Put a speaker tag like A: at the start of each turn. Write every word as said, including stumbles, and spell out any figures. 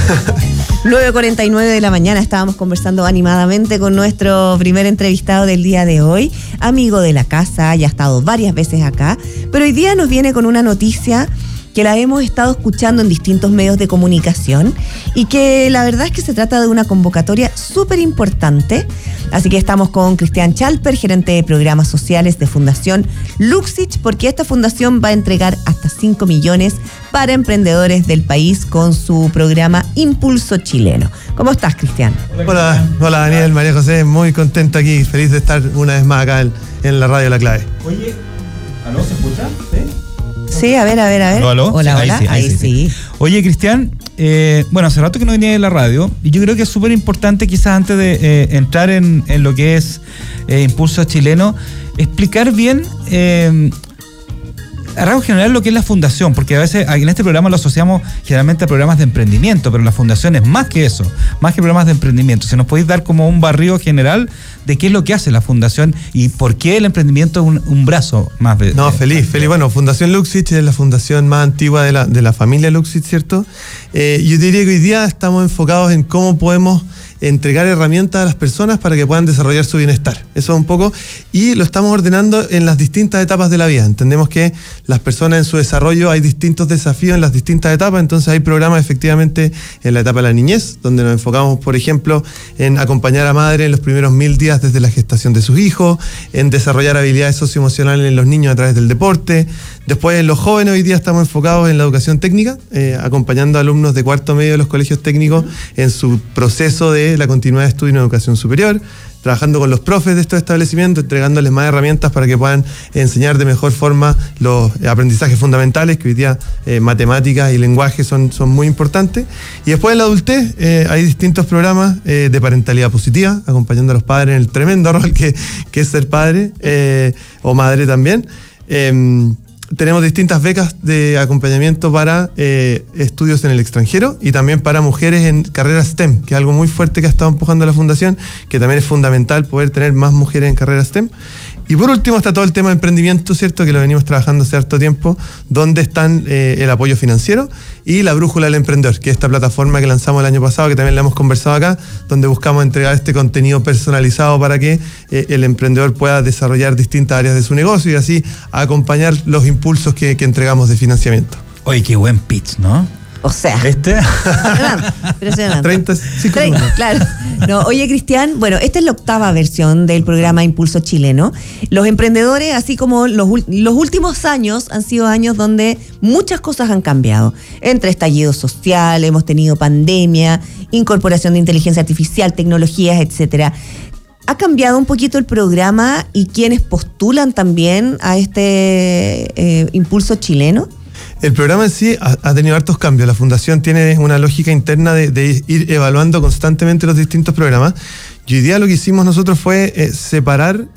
A: nueve cuarenta y nueve de la mañana estábamos conversando animadamente con nuestro primer entrevistado del día de hoy, amigo de la casa, ya ha estado varias veces acá, pero hoy día nos viene con una noticia que la hemos estado escuchando en distintos medios de comunicación y que la verdad es que se trata de una convocatoria súper importante. Así que estamos con Cristian Chalper, gerente de programas sociales de Fundación Luxich, porque esta fundación va a entregar hasta cinco millones para emprendedores del país con su programa Impulso Chileno. ¿Cómo estás, Cristian?
B: Hola, hola Daniel, María José, muy contento aquí, feliz de estar una vez más acá en, en la radio La Clave.
C: Oye, ¿aló, se escucha? ¿Sí?
A: Sí, a ver, a ver, a ver.
C: ¿Aló, aló?
A: Hola,
C: Ahí
A: hola,
C: sí, ahí
A: ahí
C: sí,
A: sí.
C: sí. Oye, Cristian, eh, bueno, hace rato que no venía de la radio y yo creo que es súper importante, quizás antes de eh, entrar en, en lo que es eh, Impulso Chileno, explicar bien eh, a rasgo general lo que es la fundación, porque a veces en este programa lo asociamos generalmente a programas de emprendimiento, pero la fundación es más que eso, más que programas de emprendimiento. Si nos podéis dar como un barrido general de qué es lo que hace la fundación y por qué el emprendimiento es un, un brazo más de...
B: No,
C: de,
B: feliz,
C: de,
B: feliz. Bueno, Fundación Luxich es la fundación más antigua de la, de la familia Luxich, ¿cierto? Eh, yo diría que hoy día estamos enfocados en cómo podemos entregar herramientas a las personas para que puedan desarrollar su bienestar. Eso es un poco, y lo estamos ordenando en las distintas etapas de la vida. Entendemos que las personas en su desarrollo hay distintos desafíos en las distintas etapas, entonces hay programas efectivamente en la etapa de la niñez, donde nos enfocamos, por ejemplo, en acompañar a madre en los primeros mil días desde la gestación de sus hijos, en desarrollar habilidades socioemocionales en los niños a través del deporte. Después, en los jóvenes, hoy día estamos enfocados en la educación técnica, eh, acompañando a alumnos de cuarto medio de los colegios técnicos en su proceso de la continuidad de estudio en educación superior, trabajando con los profes de estos establecimientos, entregándoles más herramientas para que puedan enseñar de mejor forma los aprendizajes fundamentales, que hoy día eh, matemáticas y lenguaje son, son muy importantes. Y después en la adultez eh, hay distintos programas eh, de parentalidad positiva, acompañando a los padres en el tremendo rol que, que es ser padre eh, o madre también. Eh, Tenemos distintas becas de acompañamiento para eh, estudios en el extranjero y también para mujeres en carreras STEM, que es algo muy fuerte que ha estado empujando la fundación, que también es fundamental poder tener más mujeres en carreras STEM. Y por último está todo el tema de emprendimiento, ¿cierto? Que lo venimos trabajando hace harto tiempo, donde están eh, el apoyo financiero y la brújula del emprendedor, que es esta plataforma que lanzamos el año pasado, que también la hemos conversado acá, donde buscamos entregar este contenido personalizado para que eh, el emprendedor pueda desarrollar distintas áreas de su negocio y así acompañar los impulsos que, que entregamos de financiamiento.
C: Oye, qué buen pitch, ¿no?
A: O sea,
C: ¿Este?
A: impresionante, impresionante.
B: treinta, cinco
A: Tre-
B: minutos.
A: Claro. No, oye, Cristian, bueno, esta es la octava versión del programa Impulso Chileno. Los emprendedores, así como los, los últimos años, han sido años donde muchas cosas han cambiado. Entre estallido social, hemos tenido pandemia, incorporación de inteligencia artificial, tecnologías, etcétera. ¿Ha cambiado un poquito el programa y quienes postulan también a este eh, Impulso Chileno?
B: El programa en sí ha, ha tenido hartos cambios. La fundación tiene una lógica interna de, de ir evaluando constantemente los distintos programas. Y hoy día lo que hicimos nosotros fue eh, separar